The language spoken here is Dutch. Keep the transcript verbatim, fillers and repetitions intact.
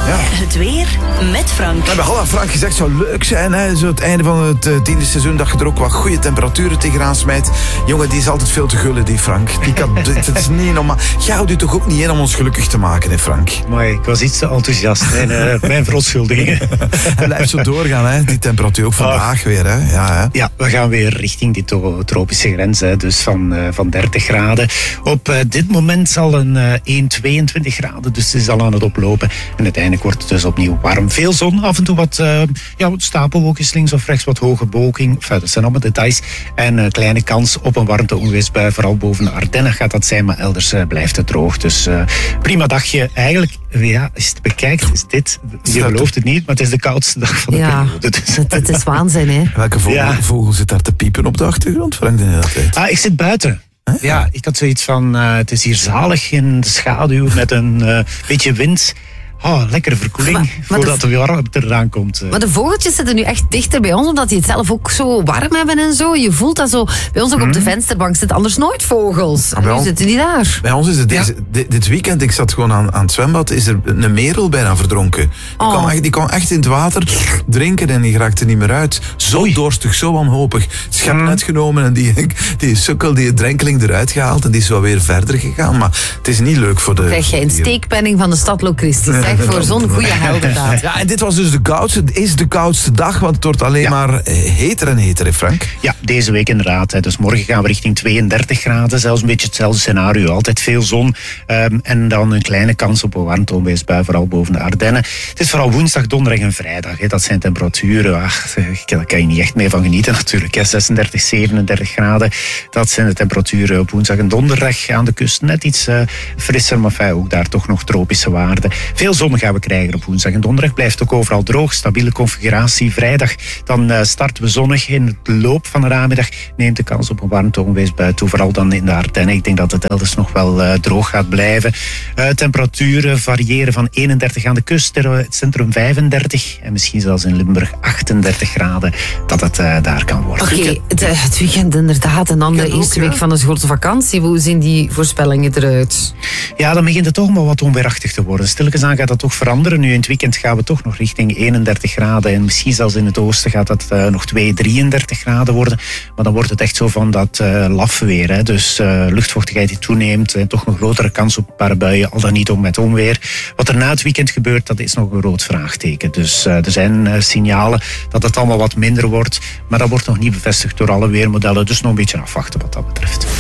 Ja. Het weer met Frank. We hebben al aan Frank gezegd, het zou leuk zijn, hè? Zo het einde van het uh, tiende seizoen, dat je er ook wat goede temperaturen tegenaan smijt. Jongen, die is altijd veel te gullen, die Frank. Die kan, het is niet normaal. Jij houdt u toch ook niet in om ons gelukkig te maken, hè Frank? Maar ik was iets te enthousiast. En, uh, mijn verontschuldigingen. Blijf zo doorgaan, hè? Die temperatuur ook vandaag weer. Hè? Ja, hè? Ja, we gaan weer richting die to- tropische grens. Hè? Dus van, uh, van dertig graden. Op uh, dit moment zal een uh, één komma tweeëntwintig graden. Dus het is al aan het oplopen. En uiteindelijk wordt het dus opnieuw warm. Veel zon, af en toe wat, uh, ja, wat stapelwolkjes links of rechts. Wat hoge bewolking. Enfin, dat zijn allemaal details. En een kleine kans op een warmte-onweersbui. Vooral boven de Ardennen gaat dat zijn. Maar elders uh, blijft het droog. Dus uh, prima dagje. Eigenlijk, ja, als je het bekijkt, is dit... Je gelooft het niet, maar het is de koudste dag van de ja, periode. Dus. Het, het is waanzin, hè? Welke vogel, Ja. vogel zit daar te piepen op de achtergrond, Frank, de hele tijd? Ah, ik zit buiten. Huh? Ja, ik had zoiets van, uh, het is hier zalig in de schaduw met een uh, beetje wind. Oh, lekkere verkoeling Maar- maar voordat de- de warmte eraan komt. uh. Maar de vogeltjes zitten nu echt dichter bij ons, omdat die het zelf ook zo warm hebben en zo. Je voelt dat zo. Bij ons ook op de vensterbank zitten anders nooit vogels. En bij nu ons- zitten die daar. Bij ons is het deze, di- dit weekend, ik zat gewoon aan, aan het zwembad, is er een merel bijna verdronken. Die, Oh. kwam echt, die kwam echt in het water drinken en die raakte niet meer uit. Zo Oei. dorstig, zo wanhopig. Schep uitgenomen en die, die sukkel, die drenkeling eruit gehaald en die is wel weer verder gegaan. Maar het is niet leuk voor de... Krijg jij een dieren. steekpenning van de stad Locristi, zeg, voor zo'n goede heldendaad. Ja, en dit was dus de koudste, is de koudste dag, want het wordt alleen Ja. maar eh, heter en heter, hè Frank? Ja, deze week inderdaad. Hè. Dus morgen gaan we richting tweeëndertig graden. Zelfs een beetje hetzelfde scenario. Altijd veel zon. Um, en dan een kleine kans op een warmte-onweersbui, vooral boven de Ardennen. Het is vooral woensdag, donderdag en vrijdag. Hè. Dat zijn temperaturen. Ach, daar kan je niet echt mee van genieten natuurlijk. Hè. zesendertig, zevenendertig graden. Dat zijn de temperaturen op woensdag en donderdag aan de kust. Net iets uh, frisser, maar fijn, ook daar toch nog tropische waarden. Veel zon gaan we krijgen op woensdag en donderdag. Blijft ook overal droog. Stabiele configuratie. Vrijdag dan uh, starten we zonnig. In het loop van de namiddag neemt de kans op een warmte-onweersbui toe. Vooral dan in de Ardennen. Ik denk dat het elders nog wel uh, droog gaat blijven. Uh, temperaturen variëren van eenendertig aan de kust. ter- Het centrum vijfendertig. En misschien zelfs in Limburg achtendertig graden. Dat het uh, daar kan worden. Oké, het, eh, het weekend inderdaad. En dan de Weekend ook, eerste ja. week van de grote vakantie. Hoe zien die voorspellingen eruit? Ja, dan begint het toch maar wat onweerachtig te worden. Stilletjes aan gaat dat toch veranderen. Nu in het weekend gaan we toch nog richting eenendertig graden. En misschien zelfs in het oosten gaat dat uh, nog twee, drieëndertig graden worden. Maar dan wordt het echt zo van dat uh, laf weer. Hè. Dus uh, luchtvochtigheid die toeneemt. En toch een grotere kans op een paar buien. Al dan niet ook met onweer. Wat er na het weekend gebeurt, dat is nog een groot vraagteken. Dus uh, er zijn uh, signalen dat het allemaal wat minder wordt. Maar dat wordt nog niet bevestigd door alle weermodellen. Dus nog een beetje afwachten wat dat betreft.